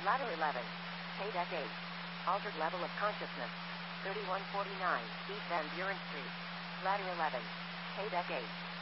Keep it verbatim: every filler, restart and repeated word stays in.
Ladder eleven. K-Deck eight. Altered level of consciousness. thirty-one forty-nine, East Van Buren Street. Ladder eleven. K-Deck eight.